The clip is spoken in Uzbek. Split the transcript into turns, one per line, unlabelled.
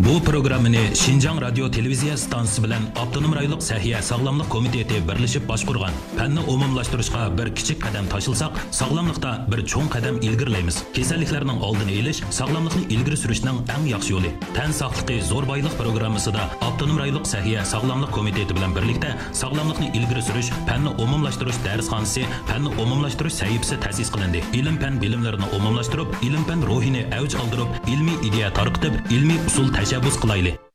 Bu programmani Şinjan Radio Televiziya stansiyasi bilan Avtonom rayonluq Sahiya sog'lomlik komiteti birlashib boshqurgan. Fanni umumlashtirishga bir kichik qadam tashilsak, sog'lomlikda bir cho'ng qadam ilgirlaymiz. Kasalliklarning oldini olish sog'lomlikni ilgari surishning eng yaxshi yo'li. Tan sog'ligi zo'r boylik programmasida Avtonom rayonluq Sahiya sog'lomlik komiteti bilan birlikda sog'lomlikni ilgari surish, fanni umumlashtirish darsxonasi, fanni umumlashtirish sahifasi ta'sis qilindi. Ilm-fan bilimlarini umumlashtirib, ilm-fan ruhini avj oldirib, ilmiy ideya tarqitib, ilmiy usul tashabbus qilaylik.